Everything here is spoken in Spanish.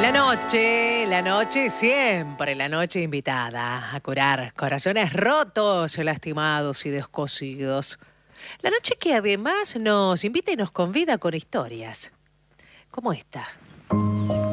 La noche siempre, la noche invitada a curar corazones rotos, lastimados y descosidos. La noche que además nos invita y nos convida con historias, como esta.